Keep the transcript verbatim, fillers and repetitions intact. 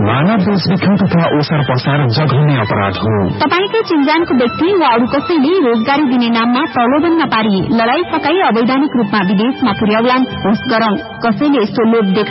मानव बेचबिखन तथा ओसार पसार जघन्य अपराध हो। तपाईकै चिन्जानको व्यक्ति वा अरू कसैले रोजगारी दिने नाममा प्रलोभनमा पारी लडाई फकाई अवैधानिक रूपमा विदेशमा पुर्याउलान् होस् गरौं। कसैले यस्तो लोभ